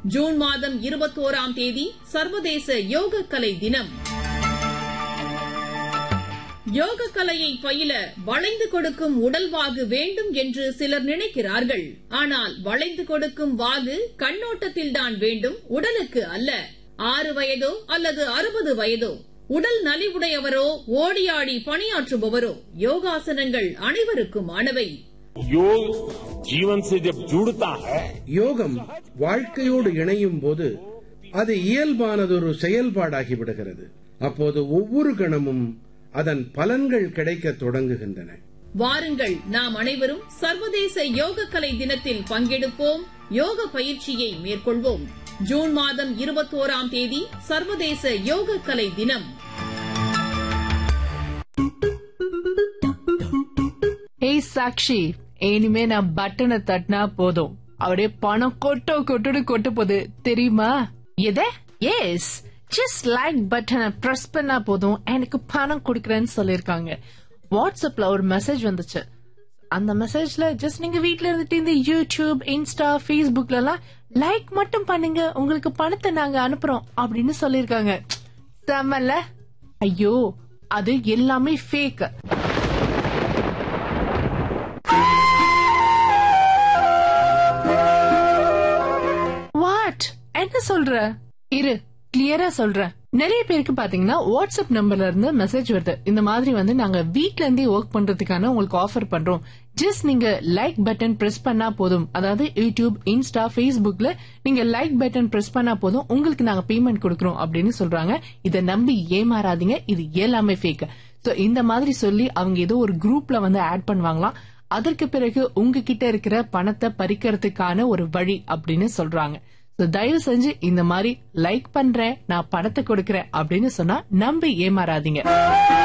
June மாதம் 21ஆம் தேதி சர்வதேச யோகக்கலை தினம். யோகக்கலையை பயில வளைந்து கொடுக்கும் உடல்வாகு வேண்டும் என்று சிலர் நினைக்கிறார்கள். ஆனால் வளைந்து கொடுக்கும் வாகு கண்ணோட்டத்தில்தான் வேண்டும், உடலுக்கு அல்ல. 6 வயதோ அல்லது 60 வயதோ, உடல் நலிவுடையவரோ ஓடியாடி பணியாற்றுபவரோ, யோகாசனங்கள் அனைவருக்குமானவை. யோகம் வாழ்க்கையோடு இணையும் போது அது இயல்பானதொரு செயல்பாடாகிவிடுகிறது. அப்போது ஒவ்வொரு கணமும் அதன் பலன்கள் கிடைக்க தொடங்குகின்றன. வாருங்கள், நாம் அனைவரும் சர்வதேச யோகக்கலை தினத்தில் பங்கெடுப்போம், யோக பயிற்சியை மேற்கொள்வோம். ஜூன் மாதம் 21ஆம் தேதி சர்வதேச யோகக்கலை தினம். ஏய் சாக்ஷி, இனிமே நான் பட்டனை தட்டினா போதும், அப்படியே பணம் கொட்டுன்னு கொட்ட போகுது தெரியுமா? எத? எஸ், ஜஸ்ட் லைக் பட்டனை பிரஸ் பண்ணா போதும் எனக்கு பணம் கொடுக்கறேன்னு சொல்லிருக்காங்க. வாட்ஸ்அப்ல ஒரு மெசேஜ் வந்துச்சு. அந்த மெசேஜ்ல ஜஸ்ட் நீங்க வீட்ல இருந்துட்டு இந்த யூடியூப், இன்ஸ்டா, பேஸ்புக்ல எல்லாம் லைக் மட்டும் பண்ணுங்க, உங்களுக்கு பணத்தை நாங்க அனுப்புறோம் அப்படின்னு சொல்லிருக்காங்க. செம்மல்ல? ஐயோ, அது எல்லாமே ஃபேக். வாட்? என்ன சொல்ற? இரு, கிளியரா சொல்றேன். நிறைய பேருக்கு பாத்தீங்கன்னா வாட்ஸ்அப் நம்பர்ல இருந்து மெசேஜ் வருது. இந்த மாதிரி நாங்க வீட்ல இருந்தே ஒர்க் பண்றதுக்கான உங்களுக்கு ஆஃபர் பண்றோம். ஜஸ்ட் நீங்க லைக் பட்டன் பிரஸ் பண்ணா போதும். அதாவது யூடியூப், இன்ஸ்டா, பேஸ்புக்ல நீங்க லைக் பட்டன் பிரஸ் பண்ணா போதும், உங்களுக்கு நாங்க பேமெண்ட் கொடுக்கறோம் அப்படின்னு சொல்றாங்க. இத நம்பி ஏமாறாதீங்க, இது எல்லாமே ஃபேக். சோ இந்த மாதிரி சொல்லி அவங்க ஏதோ ஒரு குரூப்ல ஆட் பண்ணுவாங்களாம். அதற்கு பிறகு உங்ககிட்ட இருக்கிற பணத்தை பறிக்கிறதுக்கான ஒரு வழி அப்படின்னு சொல்றாங்க. தயவு செஞ்சு இந்த மாதிரி லைக் பண்றேன், நான் பணத்தை கொடுக்கறேன் அப்படின்னு சொன்னா நம்பி ஏமாறாதீங்க.